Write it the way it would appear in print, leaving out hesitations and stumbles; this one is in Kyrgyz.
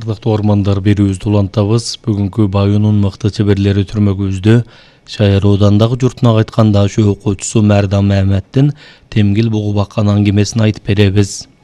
ардактуу ормандар берүүбүздү улантабыз. Бүгүнкү Байынын мыкты чеберлери түрмөгүбүздө Шаяр оодандагы журтуна кайтканда ошо окуучусу Мәрдан Мамеддин темгил бугу баккан аңгемесин айтып беребиз.